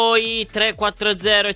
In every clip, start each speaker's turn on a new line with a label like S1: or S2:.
S1: Poi 340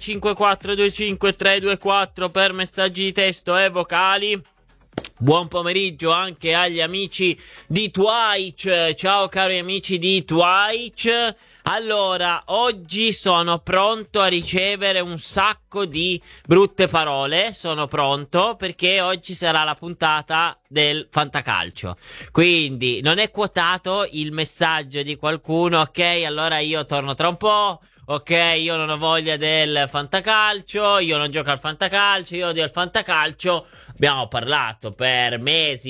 S1: 5425 324 per messaggi di testo e vocali. Buon pomeriggio anche agli amici di Twitch. Ciao cari amici di Twitch. Allora, oggi sono pronto a ricevere un sacco di brutte parole. Sono pronto perché oggi sarà la puntata del fantacalcio. Quindi non è quotato il messaggio di qualcuno. Ok, allora io torno tra un po'. Ok, io non ho voglia del fantacalcio, io non gioco al fantacalcio, io odio il fantacalcio. Abbiamo parlato per mesi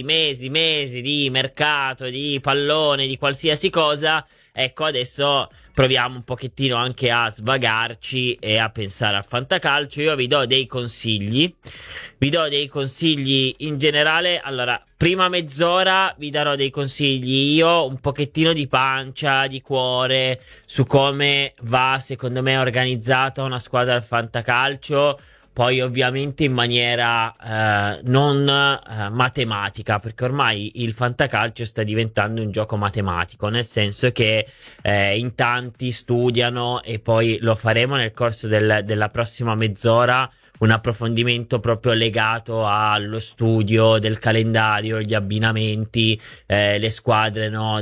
S1: di mercato, di pallone, di qualsiasi cosa. Ecco, adesso proviamo un pochettino anche a svagarci e a pensare al fantacalcio. Io vi do dei consigli. Vi do dei consigli in generale. Allora, prima mezz'ora vi darò dei consigli io, un pochettino di pancia, di cuore, su come va secondo me organizzata una squadra al fantacalcio. Poi ovviamente in maniera non matematica, perché ormai il fantacalcio sta diventando un gioco matematico, nel senso che in tanti studiano, e poi lo faremo nel corso della prossima mezz'ora, un approfondimento proprio legato allo studio del calendario, gli abbinamenti, le squadre, no,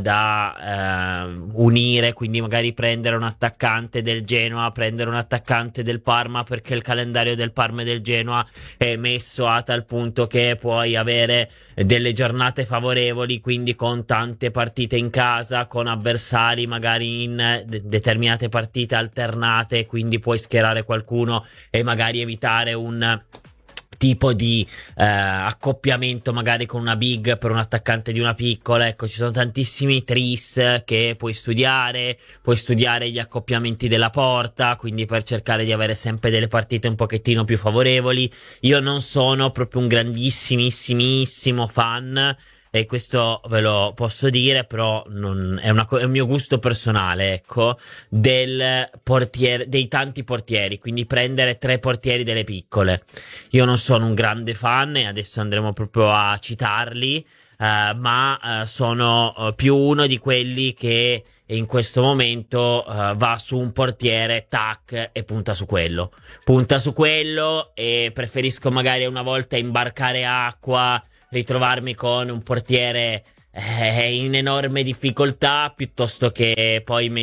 S1: da unire, quindi magari prendere un attaccante del Genoa, prendere un attaccante del Parma, perché il calendario del Parma e del Genoa è messo a tal punto che puoi avere delle giornate favorevoli, quindi con tante partite in casa, con avversari magari in determinate partite alternate, quindi puoi schierare qualcuno e magari evitare un tipo di accoppiamento magari con una big per un attaccante di una piccola. Ecco, ci sono tantissimi tris che puoi studiare gli accoppiamenti della porta, quindi per cercare di avere sempre delle partite un pochettino più favorevoli. Io non sono proprio un grandissimissimo fan, e questo ve lo posso dire, però è un mio gusto personale, ecco, dei tanti portieri, quindi prendere 3 portieri delle piccole. Io non sono un grande fan e adesso andremo proprio a citarli, ma sono più uno di quelli che in questo momento va su un portiere, tac, e punta su quello, e preferisco magari una volta imbarcare acqua, ritrovarmi con un portiere in enorme difficoltà, piuttosto che poi